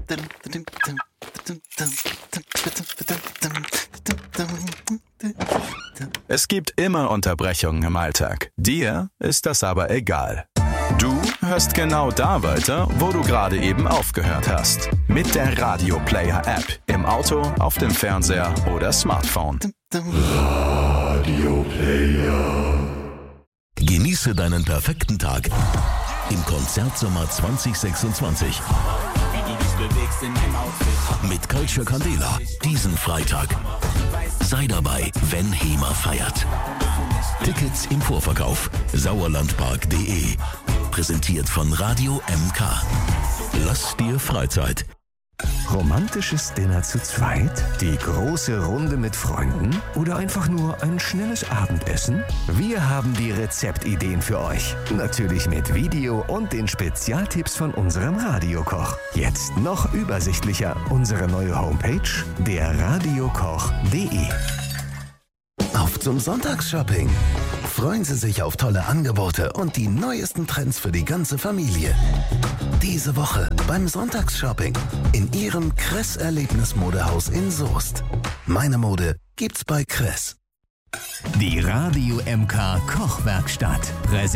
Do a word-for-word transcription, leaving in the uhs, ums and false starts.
Es gibt immer Unterbrechungen im Alltag. Dir ist das aber egal. Du hörst genau da weiter, wo du gerade eben aufgehört hast. Mit der Radio Player App. Im Auto, auf dem Fernseher oder Smartphone. Radio Player. Genieße deinen perfekten Tag im Konzertsommer zwanzig sechsundzwanzig. Mit Culture Candela diesen Freitag. Sei dabei, wenn HEMA feiert. Tickets im Vorverkauf. sauerlandpark punkt de. Präsentiert von Radio M K. Lass dir Freizeit. Romantisches Dinner zu zweit? Die große Runde mit Freunden? Oder einfach nur ein schnelles Abendessen? Wir haben die Rezeptideen für euch. Natürlich mit Video und den Spezialtipps von unserem Radiokoch. Jetzt noch übersichtlicher unsere neue Homepage, der radiokoch punkt de. Auf zum Sonntagsshopping. Freuen Sie sich auf tolle Angebote und die neuesten Trends für die ganze Familie. Diese Woche beim Sonntagsshopping in Ihrem Kress-Erlebnis-Modehaus in Soest. Meine Mode gibt's bei Kress. Die Radio M K Kochwerkstatt präsentiert